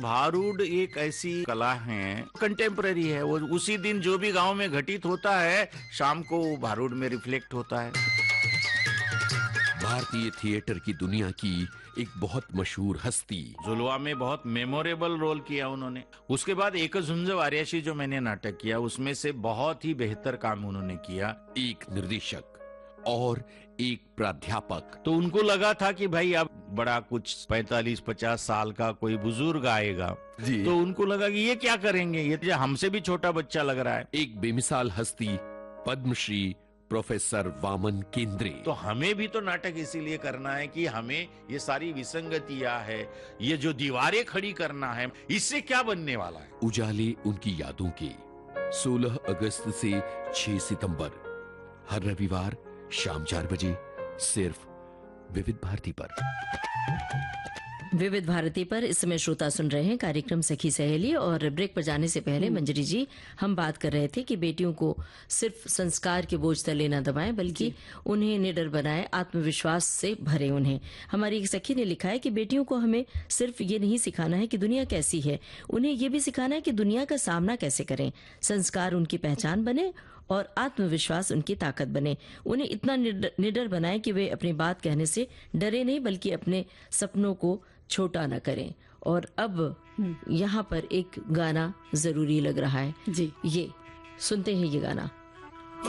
भारूड एक ऐसी कला है, कंटेम्पररी है। वो उसी दिन जो भी गांव में घटित होता है, शाम को वो भारूड में रिफ्लेक्ट होता है। भारतीय थिएटर की दुनिया की एक बहुत मशहूर हस्ती। जुलवा में बहुत मेमोरेबल रोल किया उन्होंने। उसके बाद एक झुंज वार्याशी जो मैंने नाटक किया, उसमें से बहुत ही बेहतर काम उन्होंने किया। एक निर्देशक और एक प्राध्यापक। तो उनको लगा था कि भाई अब बड़ा कुछ 45-50 साल का कोई बुजुर्ग आएगा जी। तो उनको लगा कि ये क्या करेंगे, ये तो हमसे भी छोटा बच्चा लग रहा है। एक बेमिसाल हस्ती पद्मश्री प्रोफेसर वामन केंद्रे। तो हमें भी तो नाटक इसीलिए करना है कि हमें ये सारी विसंगतियां है, ये जो दीवारें खड़ी करना है, इससे क्या बनने वाला है। उजाले उनकी यादों के 16 अगस्त से 6 सितंबर हर रविवार शाम 4 बजे सिर्फ विविध भारती पर। विविध भारती पर इस समय श्रोता सुन रहे हैं कार्यक्रम सखी सहेली। और ब्रेक पर जाने से पहले मंजरी जी, हम बात कर रहे थे कि बेटियों को सिर्फ संस्कार के बोझ तले न दबाएं, बल्कि उन्हें निडर बनाएं, आत्मविश्वास से भरे उन्हें। हमारी एक सखी ने लिखा है कि बेटियों को हमें सिर्फ ये नहीं सिखाना है कि दुनिया कैसी है, उन्हें ये भी सिखाना है कि दुनिया का सामना कैसे करें। संस्कार उनकी पहचान बने और आत्मविश्वास उनकी ताकत बने। उन्हें इतना निडर बनाएं कि वे अपनी बात कहने से डरे नहीं, बल्कि अपने सपनों को छोटा न करें। और अब यहाँ पर एक गाना जरूरी लग रहा है जी, ये सुनते हैं ये गाना।